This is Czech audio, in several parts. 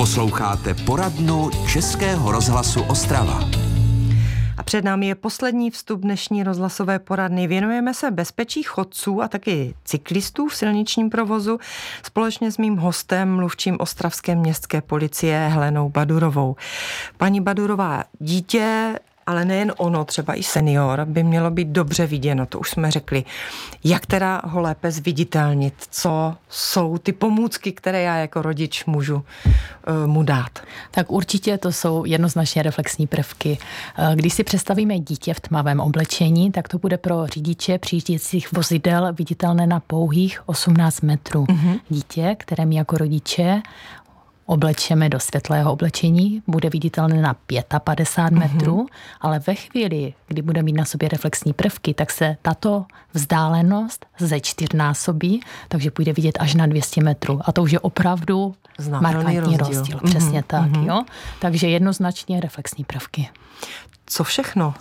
Posloucháte poradnu Českého rozhlasu Ostrava. A před námi je poslední vstup dnešní rozhlasové poradny. Věnujeme se bezpečí chodců a taky cyklistů v silničním provozu společně s mým hostem, mluvčím ostravské městské policie Helenou Badurovou. Paní Badurová, dítě, ale nejen ono, třeba i senior, by mělo být dobře viděno, to už jsme řekli. Jak teda ho lépe zviditelnit? Co jsou ty pomůcky, které já jako rodič můžu mu dát? Tak určitě to jsou jednoznačně reflexní prvky. Když si představíme dítě v tmavém oblečení, tak to bude pro řidiče přijíždějících vozidel viditelné na pouhých 18 metrů. Dítě, které my jako rodiče oblečeme do světlého oblečení, bude viditelné na 55 metrů, ale ve chvíli, kdy bude mít na sobě reflexní prvky, tak se tato vzdálenost zečtyřnásobí, takže půjde vidět až na 200 metrů. A to už je opravdu markantní rozdíl. Přesně tak, jo. Takže jednoznačně reflexní prvky. Co všechno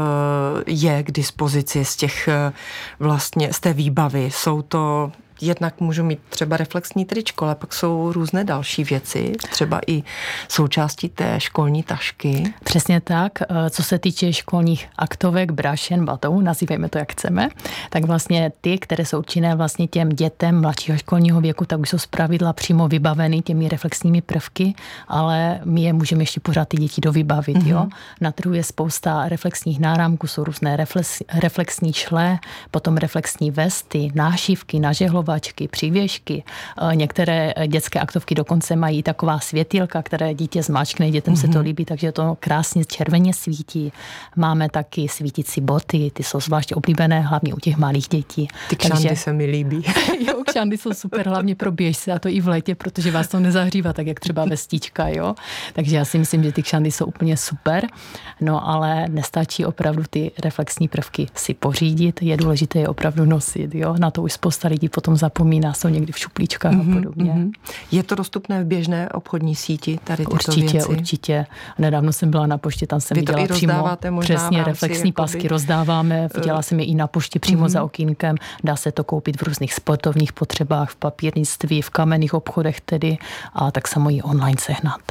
je k dispozici z těch vlastně z té výbavy? Jsou to jednak můžu mít třeba reflexní tričko, ale pak jsou různé další věci, třeba i součástí té školní tašky. Přesně tak. Co se týče školních aktovek, brašen, batou, nazývejme to jak chceme, tak vlastně ty, které jsou určené vlastně těm dětem mladšího školního věku, tak už jsou zpravidla přímo vybaveny těmi reflexními prvky, ale my je můžeme ještě pořád ty děti dovybavit. Jo? Na trhu je spousta reflexních náramků, jsou různé reflexní šle, potom reflexní vesty, nášivky, nažehlovačky, přívěšky. Některé dětské aktovky dokonce mají taková světýlka, které dítě zmáčkne, dětem se to líbí, takže to krásně červeně svítí. Máme taky svítící boty, ty jsou zvlášť oblíbené, hlavně u těch malých dětí. Ty kšandy se mi líbí. Jo, kšandy jsou super, hlavně pro běžce, a to i v létě, protože vás to nezahřívá, tak jak třeba vestička, jo. Takže já si myslím, že ty kšandy jsou úplně super, no ale nestačí opravdu ty reflexní prvky si pořídit, je důležité je opravdu nosit, jo. Na to už spousta lidí potom zapomíná, jsou někdy v šuplíčkách a podobně. Je to dostupné v běžné obchodní síti, tady tyto věci? Určitě. Nedávno jsem byla na poště, tam jsem viděla přímo přesně reflexní pasky rozdáváme, viděla jsem je i na poště přímo za okýnkem. Dá se to koupit v různých sportovních potřebách, v papírnictví, v kamenných obchodech tedy, a tak samo ji online sehnat.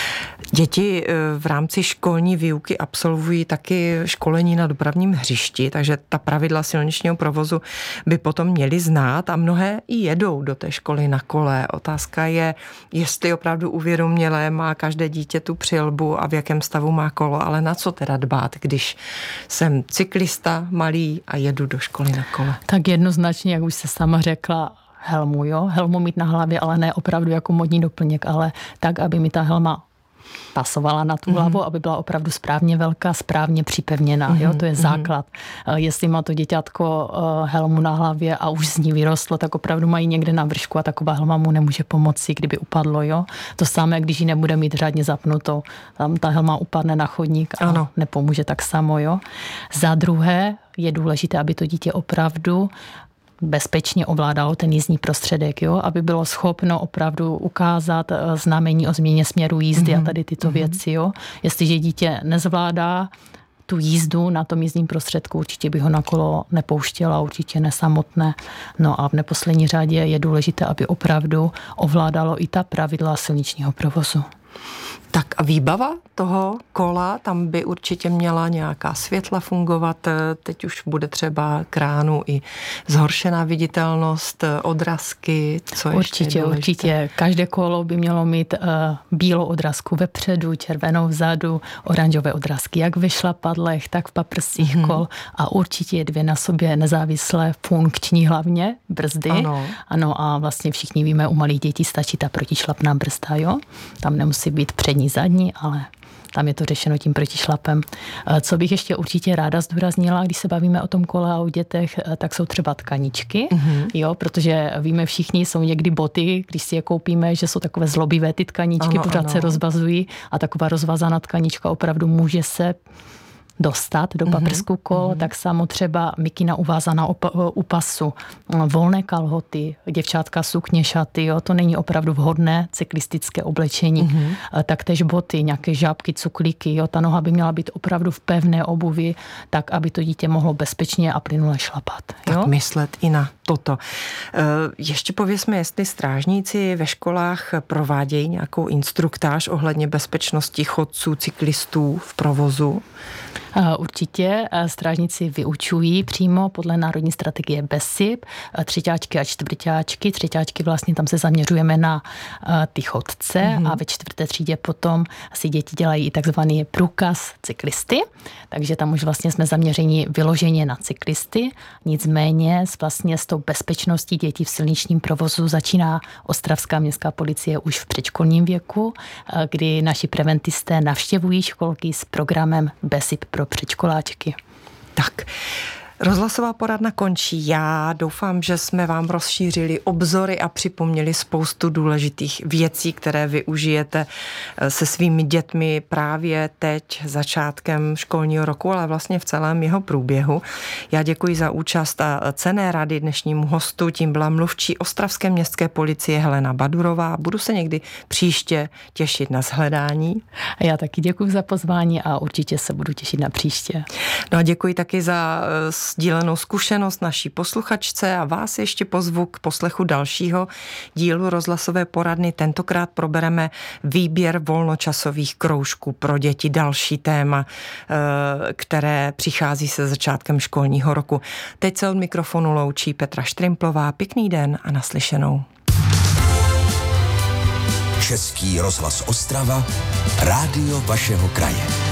Děti v rámci školní výuky absolvují taky školení na dopravním hřišti, takže ta pravidla silničního provozu by potom měli znát a mnohé i jedou do té školy na kole. Otázka je, jestli opravdu uvědomělé má každé dítě tu přilbu a v jakém stavu má kolo, ale na co teda dbát, když jsem cyklista malý a jedu do školy na kole? Tak jednoznačně, jak už se sama řekla, helmu, jo? Helmu mít na hlavě, ale ne opravdu jako modní doplněk, ale tak, aby mi ta helma pasovala na tu hlavu, aby byla opravdu správně velká, správně připevněná. Jo? To je základ. Jestli má to děťátko helmu na hlavě a už z ní vyrostlo, tak opravdu mají někde na vršku a taková helma mu nemůže pomoci, kdyby upadlo. Jo? To samé, když ji nebude mít řádně zapnutou. Tam ta helma upadne na chodník a nepomůže tak samo. Jo? Za druhé je důležité, aby to dítě opravdu bezpečně ovládalo ten jízdní prostředek, jo? Aby bylo schopno opravdu ukázat znamení o změně směru jízdy a tady tyto věci. Jo? Jestliže dítě nezvládá tu jízdu na tom jízdním prostředku, určitě by ho na kolo nepouštěla, určitě nesamotné. No a v neposlední řadě je důležité, aby opravdu ovládalo i ta pravidla silničního provozu. Tak a výbava toho kola, tam by určitě měla nějaká světla fungovat, teď už bude třeba kránu i zhoršená viditelnost, odrazky, co ještě Určitě. Každé kolo by mělo mít bílou odrazku vepředu, červenou vzadu, oranžové odrazky, jak ve šlapadlech, tak v paprsích kol a určitě 2 na sobě nezávislé funkční hlavně brzdy. Ano, a vlastně všichni víme, u malých dětí stačí ta protišlapná brzda, jo? Tam nemusí být přední, zadní, ale tam je to řešeno tím protišlapem. Co bych ještě určitě ráda zdůraznila, když se bavíme o tom kole a o dětech, tak jsou třeba tkaničky, jo, protože víme všichni, jsou někdy boty, když si je koupíme, že jsou takové zlobivé ty tkaničky, pořád se rozvazují a taková rozvazaná tkanička opravdu může se dostat do paprsku kol, tak samo třeba mikina uvázaná u pasu, volné kalhoty, děvčátka sukně, šaty, jo, to není opravdu vhodné cyklistické oblečení. Taktéž boty, nějaké žábky, cuklíky, jo, ta noha by měla být opravdu v pevné obuvi, tak, aby to dítě mohlo bezpečně a plynule šlapat. Tak jo? myslet i na toto. Ještě pověsme, jestli strážníci ve školách provádějí nějakou instruktáž ohledně bezpečnosti chodců, cyklistů v provozu? Určitě strážníci vyučují přímo podle národní strategie BESIP, třeťáčky a čtvrťáčky. Třeťáčky vlastně tam se zaměřujeme na ty chodce a ve 4. třídě potom si děti dělají i takzvaný průkaz cyklisty, takže tam už vlastně jsme zaměřeni vyloženě na cyklisty, nicméně vlastně s tou bezpečností dětí v silničním provozu začíná ostravská městská policie už v předškolním věku, kdy naši preventisté navštěvují školky s programem BESIP pro předškoláčky. Tak, rozhlasová poradna končí. Já doufám, že jsme vám rozšířili obzory a připomněli spoustu důležitých věcí, které využijete se svými dětmi právě teď, začátkem školního roku, ale vlastně v celém jeho průběhu. Já děkuji za účast a cenné rady dnešnímu hostu. Tím byla mluvčí ostravské městské policie Helena Badurová. Budu se někdy příště těšit na shledání. Já taky děkuji za pozvání a určitě se budu těšit na příště. No a děkuji taky za sdílenou zkušenost naší posluchačce a vás ještě pozvu k poslechu dalšího dílu rozhlasové poradny. Tentokrát probereme výběr volnočasových kroužků pro děti, další téma, které přichází se začátkem školního roku. Teď se od mikrofonu loučí Petra Štrimplová. Pěkný den a naslyšenou. Český rozhlas Ostrava, rádio vašeho kraje.